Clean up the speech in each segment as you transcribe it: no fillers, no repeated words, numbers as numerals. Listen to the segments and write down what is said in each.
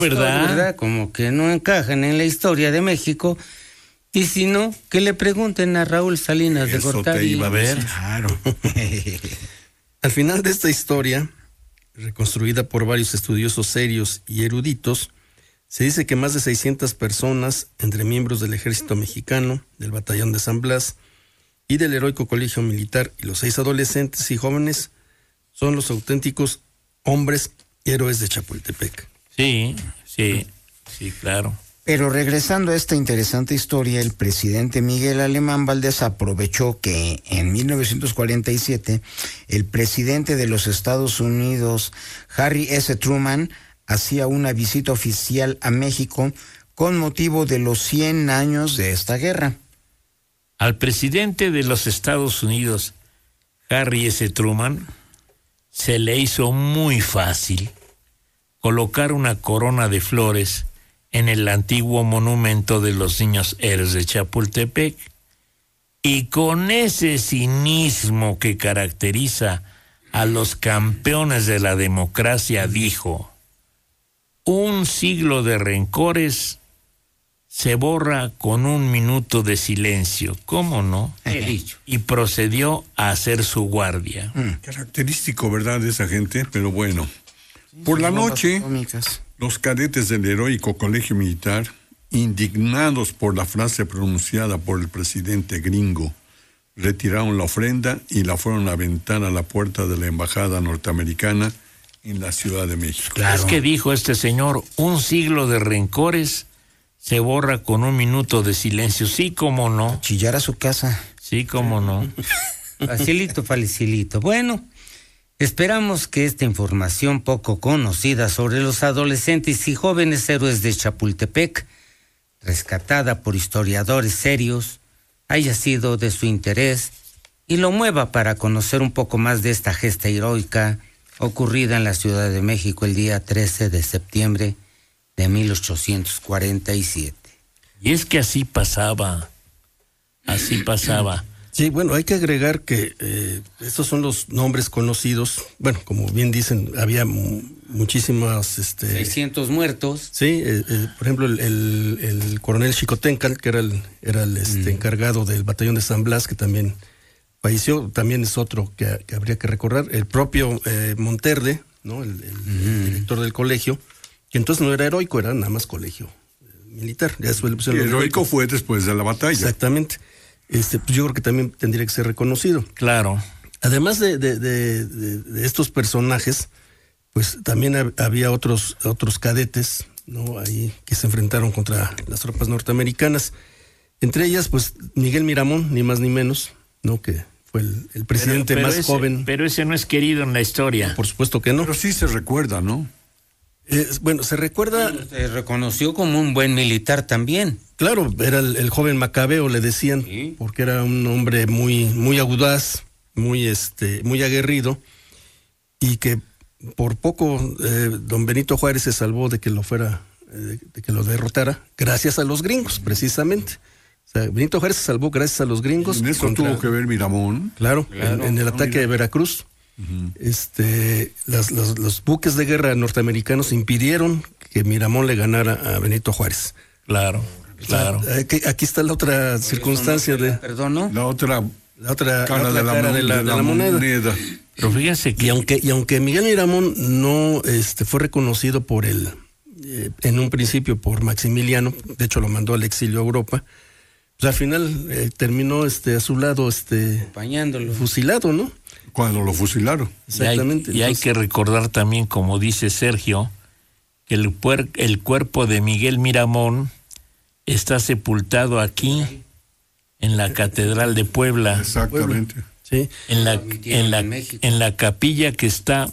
¿Verdad? Como que no encajan en la historia de México. Y si no, que le pregunten a Raúl Salinas de Gortari. Eso te iba a ver. Claro. Al final de esta historia, reconstruida por varios estudiosos serios y eruditos, se dice que más de 600 personas, entre miembros del ejército mexicano, del batallón de San Blas y del heroico colegio militar, y los 6 adolescentes y jóvenes, son los auténticos hombres héroes de Chapultepec. Sí, claro. Pero regresando a esta interesante historia, el presidente Miguel Alemán Valdés aprovechó que en 1947 el presidente de los Estados Unidos, Harry S. Truman, hacía una visita oficial a México con motivo de los 100 años de esta guerra. Al presidente de los Estados Unidos, Harry S. Truman, se le hizo muy fácil colocar una corona de flores en el antiguo monumento de los niños héroes de Chapultepec, y con ese cinismo que caracteriza a los campeones de la democracia dijo: un siglo de rencores se borra con un minuto de silencio. ¿Cómo no? He dicho. Y procedió a hacer su guardia. Característico, ¿verdad?, de esa gente, pero bueno. Por la noche, los cadetes del heroico colegio militar, indignados por la frase pronunciada por el presidente gringo, retiraron la ofrenda y la fueron a aventar a la puerta de la embajada norteamericana en la Ciudad de México. Claro. Es que dijo este señor, un siglo de rencores se borra con un minuto de silencio. Sí, cómo no. Chillar a su casa. Sí, cómo no. Facilito. Bueno, esperamos que esta información poco conocida sobre los adolescentes y jóvenes héroes de Chapultepec, rescatada por historiadores serios, haya sido de su interés y lo mueva para conocer un poco más de esta gesta heroica ocurrida en la Ciudad de México el día 13 de septiembre de 1847. Y es que así pasaba. Sí, bueno, hay que agregar que estos son los nombres conocidos. Bueno, como bien dicen, había muchísimas... 600 muertos. Sí, por ejemplo, el coronel Xicoténcal, que era el encargado del batallón de San Blas, que también falleció, también es otro que habría que recordar. El propio Monterde, ¿no? El director del colegio, que entonces no era heroico, era nada más colegio militar. Ya heroico fue después de la batalla. Exactamente. Pues yo creo que también tendría que ser reconocido. Claro. Además de estos personajes, pues también había otros cadetes, ¿no? Ahí que se enfrentaron contra las tropas norteamericanas. Entre ellas, pues Miguel Miramón, ni más ni menos, ¿no? Que fue el presidente pero más ese, joven. Pero ese no es querido en la historia. Por supuesto que no. Pero sí se recuerda, ¿no? Bueno, se recuerda... Se reconoció como un buen militar también. Claro, era el joven Macabeo, le decían, ¿sí? Porque era un hombre muy audaz, muy aguerrido, y que por poco don Benito Juárez se salvó de que lo derrotara, gracias a los gringos, precisamente. O sea, Benito Juárez se salvó gracias a los gringos. En eso tuvo que ver Miramón. Claro. En el ataque de Veracruz. Uh-huh. Los buques de guerra norteamericanos impidieron que Miramón le ganara a Benito Juárez. Claro. Aquí está la otra circunstancia de... Perdón, ¿no? La otra cara de la moneda. Pero fíjense que... Y aunque Miguel Miramón no fue reconocido por en un principio por Maximiliano, de hecho lo mandó al exilio a Europa, pues al final terminó a su lado acompañándolo, fusilado, ¿no? Cuando lo fusilaron. Exactamente. Y hay que recordar también, como dice Sergio, que el cuerpo de Miguel Miramón está sepultado aquí, en la Catedral de Puebla. Exactamente. Sí. En la capilla que está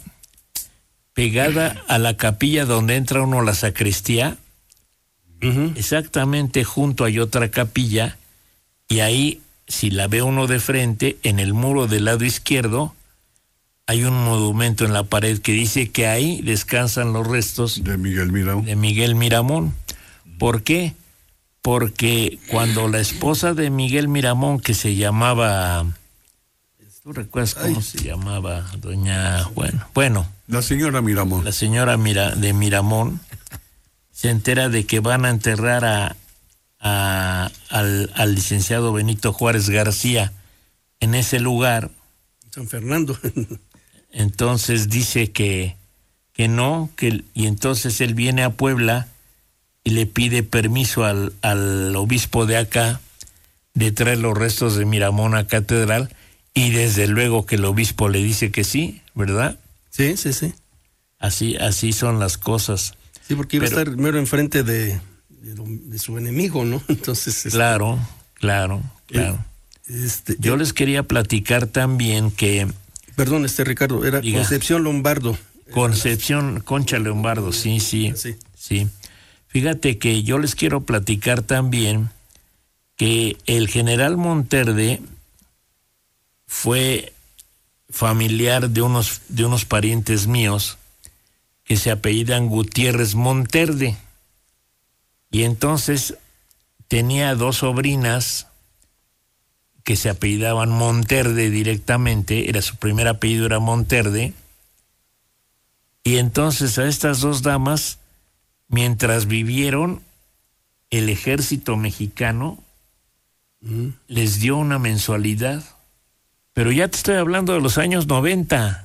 pegada a la capilla donde entra uno a la sacristía. Uh-huh. Exactamente junto hay otra capilla, y ahí, si la ve uno de frente, en el muro del lado izquierdo hay un monumento en la pared que dice que ahí descansan los restos de Miguel Miramón. ¿Por qué? Porque cuando la esposa de Miguel Miramón, que se llamaba... ¿Tú recuerdas cómo se llamaba? Doña... Bueno. La señora Miramón. La señora de Miramón se entera de que van a enterrar al licenciado Benito Juárez García en ese lugar. San Fernando. Entonces dice que no, y entonces él viene a Puebla y le pide permiso al obispo de acá de traer los restos de Miramón a catedral, y desde luego que el obispo le dice que sí, ¿verdad? Sí. Así son las cosas. Sí, porque iba a estar primero enfrente de su enemigo, ¿no? Entonces. Claro. Yo les quería platicar también que. Perdón, Ricardo, era diga. Concepción Lombardo. Concha Lombardo, sí. Fíjate que yo les quiero platicar también que el general Monterde fue familiar de unos parientes míos que se apellidan Gutiérrez Monterde, y entonces tenía 2 sobrinas que se apellidaban Monterde directamente, su primer apellido era Monterde, y entonces a estas 2 damas, mientras vivieron, el ejército mexicano les dio una mensualidad, pero ya te estoy hablando de los años 90.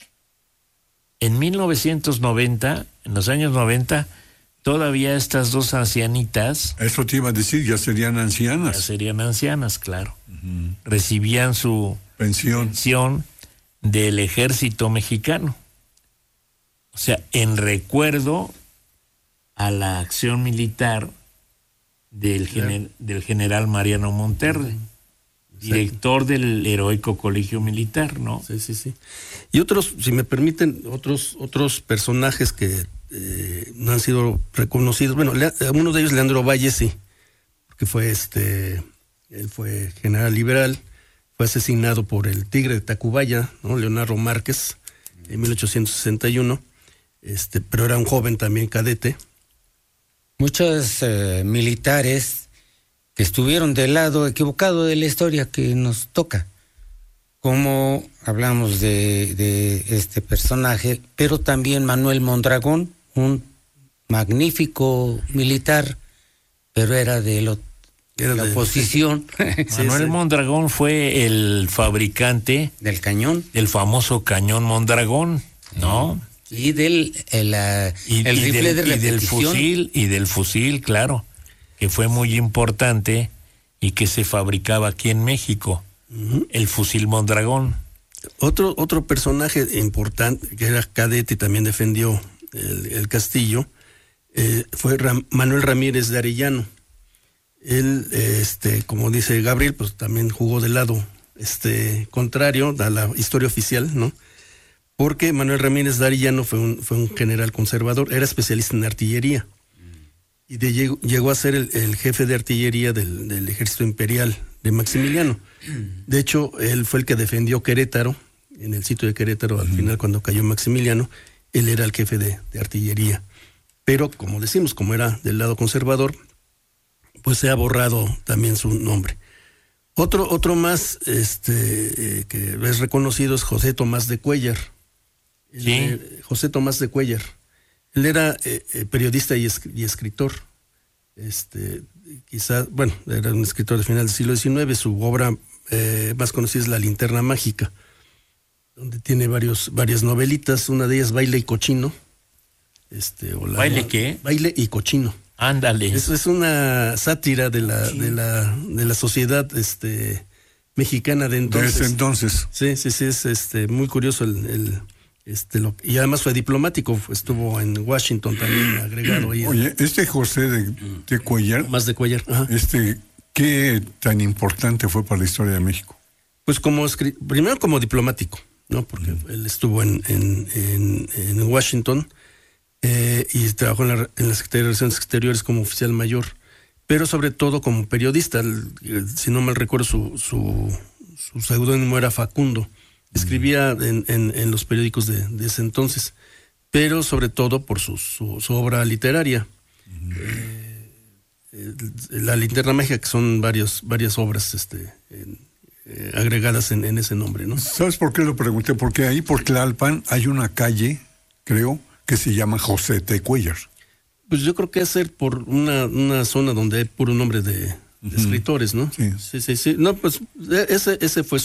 En 1990, en los años 90, todavía estas 2 ancianitas... Eso te iba a decir, ya serían ancianas. Ya serían ancianas, claro. Recibían su pensión del ejército mexicano. O sea, en recuerdo a la acción militar del general Mariano Monterde, director del heroico colegio militar, ¿no? Sí. Y otros, si me permiten, otros personajes que no han sido reconocidos. Bueno, uno de ellos, Leandro Valle, sí, porque él fue general liberal, fue asesinado por el Tigre de Tacubaya, ¿no? Leonardo Márquez, en 1861, pero era un joven también cadete. Muchos militares que estuvieron del lado equivocado de la historia que nos toca, como hablamos de este personaje, pero también Manuel Mondragón, un magnífico militar, pero era de la oposición. Manuel Mondragón fue el fabricante del cañón, del famoso cañón Mondragón, ¿no? Y del rifle de repetición. Y del fusil, claro, que fue muy importante y que se fabricaba aquí en México, el fusil Mondragón. Otro personaje importante, que era cadete y también defendió el castillo, fue Manuel Ramírez de Arellano. Él, como dice Gabriel, pues también jugó del lado contrario a la historia oficial, ¿no? Porque Manuel Ramírez de Arellano fue un general conservador, era especialista en artillería, y llegó a ser el jefe de artillería del ejército imperial de Maximiliano. De hecho, él fue el que defendió Querétaro, en el sitio de Querétaro, al final cuando cayó Maximiliano, él era el jefe de artillería. Pero, como decimos, como era del lado conservador, pues se ha borrado también su nombre. Otro más que es reconocido es José Tomás de Cuéllar. Sí. José Tomás de Cuéllar. Él era periodista y escritor. Era un escritor del final del siglo XIX. Su obra más conocida es La Linterna Mágica, donde tiene varias novelitas. Una de ellas, Baile y Cochino. ¿Baile qué? Baile y Cochino. Ándale. Eso es una sátira de la sociedad mexicana de entonces. Desde entonces. Sí, es muy curioso y además fue diplomático, estuvo en Washington también agregado ahí. Oye, José de Cuéllar. Más de Cuéllar. Ajá. ¿Qué tan importante fue para la historia de México? Pues primero como diplomático, ¿no? Porque él estuvo en Washington. Y trabajó en la Secretaría de Relaciones Exteriores como oficial mayor, pero sobre todo como periodista. Si no mal recuerdo, su seudónimo era Facundo. Escribía en los periódicos de ese entonces, pero sobre todo por su obra literaria. La Linterna Mágica, que son varias obras agregadas en ese nombre, ¿no? ¿Sabes por qué lo pregunté? Porque ahí por Tlalpan hay una calle, creo, que se llama José de Cuéllar. Pues yo creo que es ser por una zona donde hay puro nombre de escritores, ¿no? Sí. No, pues ese fue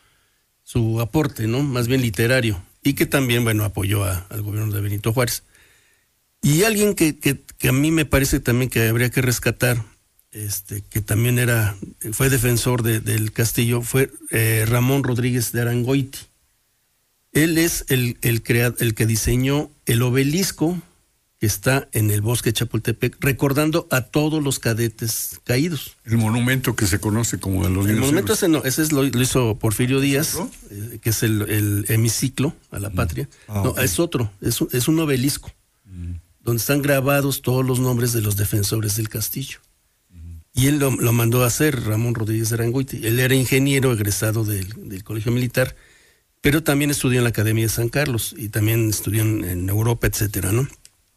su aporte, ¿no? Más bien literario. Y que también, bueno, apoyó al gobierno de Benito Juárez. Y alguien que a mí me parece también que habría que rescatar, que también fue defensor del castillo, fue Ramón Rodríguez de Arangoiti. Él es el que diseñó el obelisco que está en el bosque de Chapultepec, recordando a todos los cadetes caídos. El monumento que se conoce como de los El niños monumento héroes. ese lo hizo Porfirio Díaz, que es el hemiciclo a la patria. No, okay. es otro, es un obelisco, donde están grabados todos los nombres de los defensores del castillo. Y él lo mandó a hacer, Ramón Rodríguez de Arangoiti. Él era ingeniero egresado del Colegio Militar, pero también estudió en la Academia de San Carlos y también estudió en Europa, etcétera, ¿no?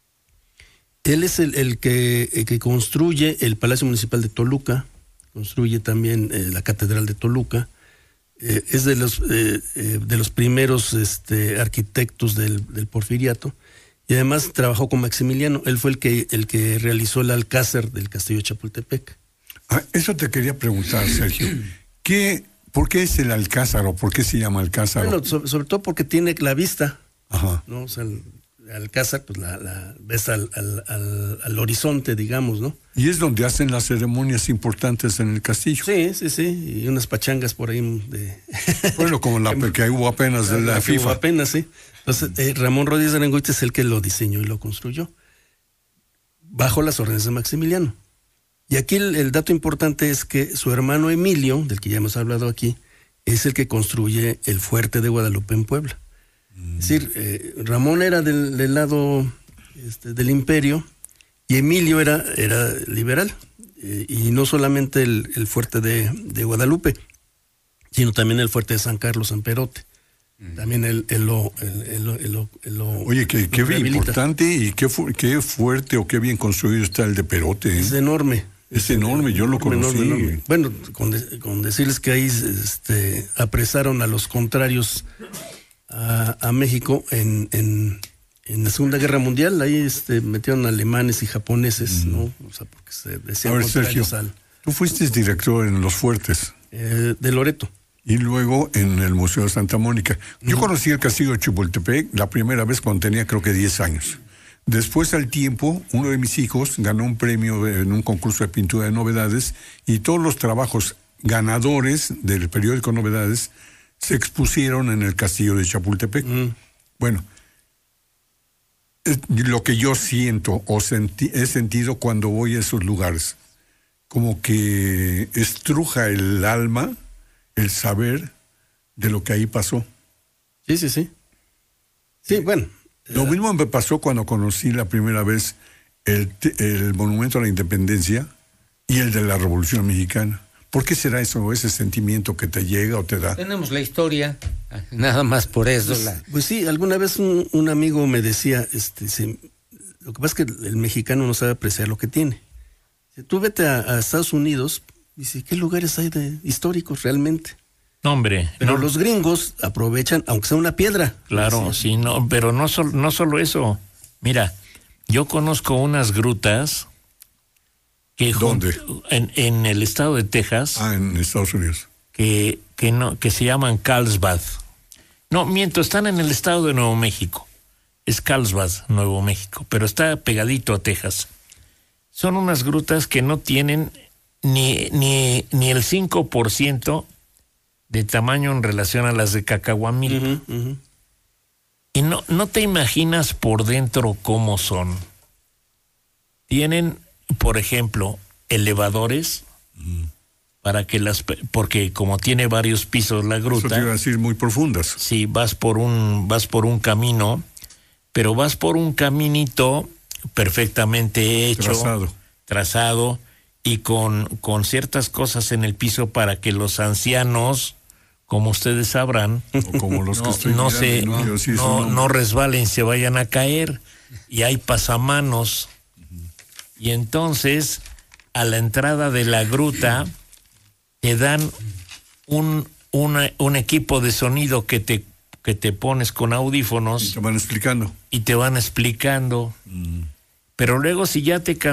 Él es el que construye el Palacio Municipal de Toluca, construye también la Catedral de Toluca, es de los primeros arquitectos del Porfiriato, y además trabajó con Maximiliano. Él fue el que realizó el alcázar del Castillo de Chapultepec. Eso te quería preguntar, Sergio. ¿Por qué es el alcázar o por qué se llama alcázar? Bueno, sobre todo porque tiene la vista, Ajá. ¿no? O sea, el alcázar, pues la ves al horizonte, digamos, ¿no? Y es donde hacen las ceremonias importantes en el castillo. Sí, y unas pachangas por ahí Bueno, como la que hubo apenas de la FIFA. Hubo apenas, sí. Entonces, Ramón Rodríguez de Arangoiti es el que lo diseñó y lo construyó, bajo las órdenes de Maximiliano. Y aquí el dato importante es que su hermano Emilio, del que ya hemos hablado aquí, es el que construye el fuerte de Guadalupe en Puebla. Es decir, Ramón era del lado del imperio y Emilio era liberal. Y no solamente el fuerte de Guadalupe, sino también el fuerte de San Carlos, San Perote. También él lo Oye, qué rehabilita. importante y qué fuerte o qué bien construido está el de Perote. Es enorme. Es enorme, yo lo conocí. Enorme. Bueno, con decirles que ahí apresaron a los contrarios a México en la Segunda Guerra Mundial. Ahí metieron alemanes y japoneses, ¿no? O sea, porque se decían contrarios Sergio, tú fuiste director en Los Fuertes. De Loreto. Y luego en el Museo de Santa Mónica. Yo conocí el castillo de Chapultepec la primera vez cuando tenía creo que 10 años. Después, al tiempo, uno de mis hijos ganó un premio en un concurso de pintura de novedades y todos los trabajos ganadores del periódico Novedades se expusieron en el castillo de Chapultepec. Bueno, lo que yo siento o he sentido cuando voy a esos lugares, como que estruja el alma, el saber de lo que ahí pasó. Sí. Sí, bueno. Lo mismo me pasó cuando conocí la primera vez el Monumento a la Independencia y el de la Revolución Mexicana. ¿Por qué será eso, ese sentimiento que te llega o te da? Tenemos la historia, nada más por eso. Pues sí, alguna vez un amigo me decía, lo que pasa es que el mexicano no sabe apreciar lo que tiene. Si tú vete a Estados Unidos, dice, ¿qué lugares hay históricos realmente? No, hombre. Pero los gringos aprovechan, aunque sea una piedra. Claro, sí, no, pero no solo eso. Mira, yo conozco unas grutas que ¿dónde? En el estado de Texas. En Estados Unidos. Que se llaman Carlsbad. No, miento, están en el estado de Nuevo México. Es Carlsbad, Nuevo México, pero está pegadito a Texas. Son unas grutas que no tienen ni el 5% de tamaño en relación a las de Cacahuamilpa. Y no te imaginas por dentro cómo son. Tienen, por ejemplo, elevadores para que porque como tiene varios pisos la gruta. Eso te iba a decir, muy profundas. Sí, vas por un camino, pero vas por un caminito perfectamente hecho, trazado y con ciertas cosas en el piso para que los ancianos, como ustedes sabrán, o como los no resbalen, se vayan a caer, y hay pasamanos. Y entonces, a la entrada de la gruta, te dan un equipo de sonido que te pones con audífonos. Y te van explicando. Y te van explicando. Pero luego si ya te